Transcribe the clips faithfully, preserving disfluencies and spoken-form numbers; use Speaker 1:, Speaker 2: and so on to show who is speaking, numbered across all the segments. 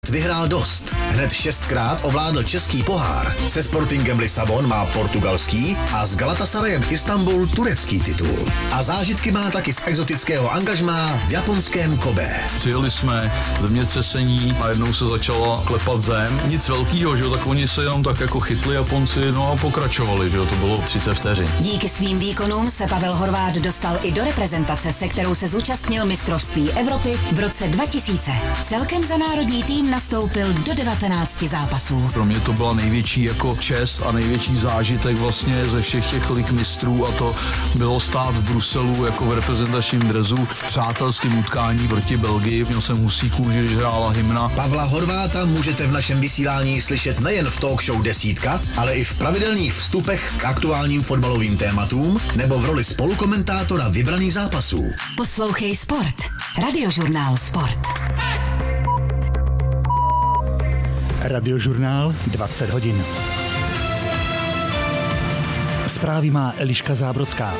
Speaker 1: Vyhrál dost. Hned šestkrát ovládl český pohár. Se Sportingem Lisabon má portugalský a s Galatasarajem Istanbul turecký titul. A zážitky má taky z exotického angažmá v japonském Kobe.
Speaker 2: Přijeli jsme, zemětřesení, najednou se začalo klepat zem. Nic velkýho, že jo, tak oni se jenom tak jako chytli Japonci, no a pokračovali, že jo, to bylo třicet vteřin.
Speaker 3: Díky svým výkonům se Pavel Horváth dostal i do reprezentace, se kterou se zúčastnil mistrovství Evropy v roce dva tisíce. Celkem za národní tým nastoupil do devatenácti zápasů.
Speaker 2: Pro mě to byla největší jako čest a největší zážitek vlastně ze všech těch lig mistrů a to bylo stát v Bruselu jako v reprezentačním dresu v přátelském utkání proti Belgii. Měl jsem husíků, když hrála hymna.
Speaker 1: Pavla Horváta můžete v našem vysílání slyšet nejen v talk show Desítka, ale i v pravidelných vstupech k aktuálním fotbalovým tématům nebo v roli spolukomentátora vybraných zápasů.
Speaker 3: Poslouchej Sport. Radiožurnál Sport.
Speaker 4: Radiožurnál dvacet hodin. Zprávy má Eliška Zábrodská.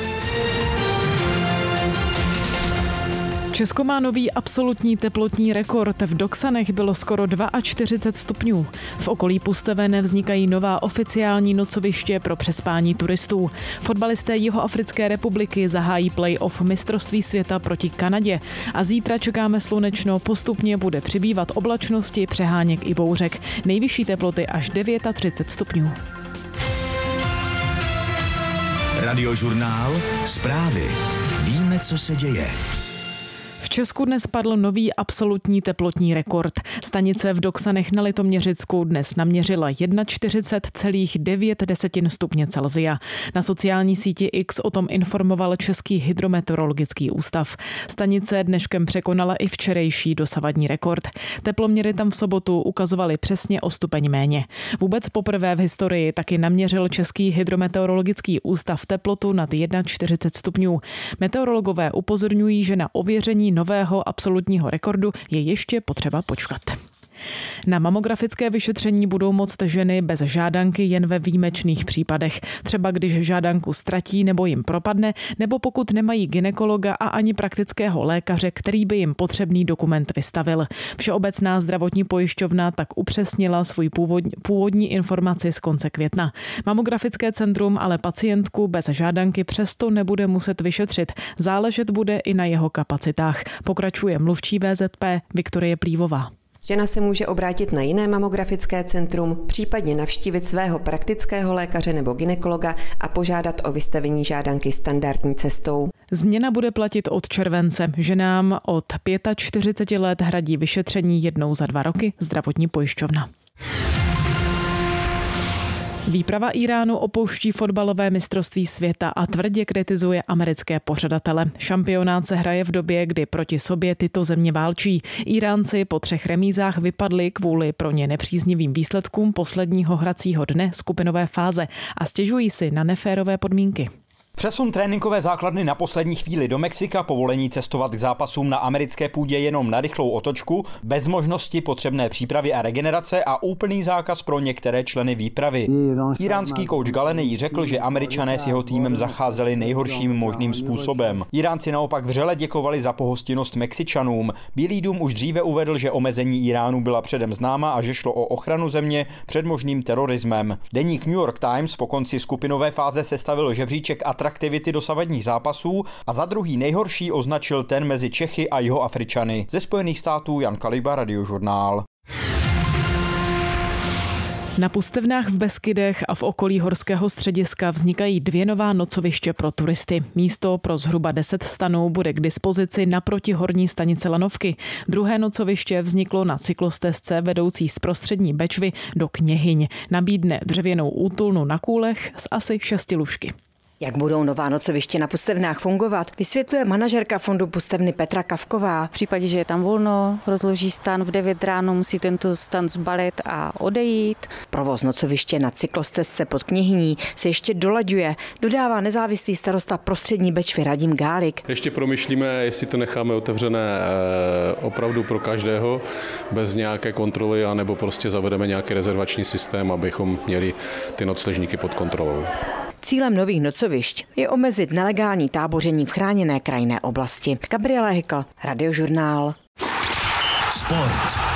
Speaker 5: Česko má nový absolutní teplotní rekord. V Doksanech bylo skoro čtyřicet dva stupňů. V okolí Pustevé vznikají nová oficiální nocoviště pro přespání turistů. Fotbalisté Jihoafrické republiky zahájí play-off mistrovství světa proti Kanadě. A zítra čekáme slunečno, postupně bude přibývat oblačnosti, přeháněk i bouřek. Nejvyšší teploty až třicet devět stupňů.
Speaker 1: Radiožurnál Zprávy. Víme, co se děje.
Speaker 5: V Česku dnes padl nový absolutní teplotní rekord. Stanice v Doksanech na Litoměřicku dnes naměřila čtyřicet jedna celá devět stupně Celsia. Na sociální síti X o tom informoval Český hydrometeorologický ústav. Stanice dneškem překonala i včerejší dosavadní rekord. Teploměry tam v sobotu ukazovaly přesně o stupeň méně. Vůbec poprvé v historii taky naměřil Český hydrometeorologický ústav teplotu nad čtyřicet jedna stupňů. Meteorologové upozorňují, že na ověření nového absolutního rekordu je ještě potřeba počkat. Na mamografické vyšetření budou moct ženy bez žádanky jen ve výjimečných případech. Třeba když žádanku ztratí nebo jim propadne, nebo pokud nemají gynekologa a ani praktického lékaře, který by jim potřebný dokument vystavil. Všeobecná zdravotní pojišťovna tak upřesnila svůj původní, původní informaci z konce května. Mamografické centrum ale pacientku bez žádanky přesto nebude muset vyšetřit. Záležet bude i na jeho kapacitách. Pokračuje mluvčí V Z P Viktorie Plívová.
Speaker 6: Žena se může obrátit na jiné mamografické centrum, případně navštívit svého praktického lékaře nebo gynekologa a požádat o vystavení žádanky standardní cestou.
Speaker 5: Změna bude platit od července. Ženám od čtyřicet pět let hradí vyšetření jednou za dva roky zdravotní pojišťovna. Výprava Íránu opouští fotbalové mistrovství světa a tvrdě kritizuje americké pořadatele. Šampionát se hraje v době, kdy proti sobě tyto země válčí. Íránci po třech remízách vypadli kvůli pro ně nepříznivým výsledkům posledního hracího dne skupinové fáze a stěžují si na neférové podmínky.
Speaker 7: Přesun tréninkové základny na poslední chvíli do Mexika, povolení cestovat k zápasům na americké půdě jenom na rychlou otočku, bez možnosti potřebné přípravy a regenerace a úplný zákaz pro některé členy výpravy. Iránský kouč Galenej řekl, že Američané s jeho týmem zacházeli nejhorším možným způsobem. Iránci naopak vřele děkovali za pohostinnost Mexičanům. Bílý dům už dříve uvedl, že omezení Iránu byla předem známa a že šlo o ochranu země před možným terorismem. Deník New York Times po konci skupinové fáze sestavil žebříček atraktivity dosavadních zápasů a za druhý nejhorší označil ten mezi Čechy a Jihoafričany. Ze Spojených států Jan Kaliba, Radiožurnál.
Speaker 5: Na Pustevnách v Beskydech a v okolí horského střediska vznikají dvě nová nocoviště pro turisty. Místo pro zhruba deset stanů bude k dispozici naproti horní stanice Lanovky. Druhé nocoviště vzniklo na cyklostezce vedoucí z Prostřední Bečvy do Kněhyň. Nabídne dřevěnou útulnu na kůlech s asi šesti lůžky.
Speaker 8: Jak budou nová nocoviště na Pustevnách fungovat, vysvětluje manažerka fondu Pustevny Petra Kavková.
Speaker 9: V případě, že je tam volno, rozloží stan v devět ráno, musí tento stan zbalit a odejít.
Speaker 8: Provoz nocoviště na cyklostezce pod Kněhyní se ještě dolaďuje, dodává nezávislý starosta Prostřední Bečvy Radim Gálik.
Speaker 10: Ještě promyšlíme, jestli to necháme otevřené opravdu pro každého, bez nějaké kontroly, anebo prostě zavedeme nějaký rezervační systém, abychom měli ty nocležníky pod kontrolou.
Speaker 8: Cílem nových nocovišť je omezit nelegální táboření v chráněné krajinné oblasti. Gabriela Hykl, Radiožurnál.
Speaker 1: Sport.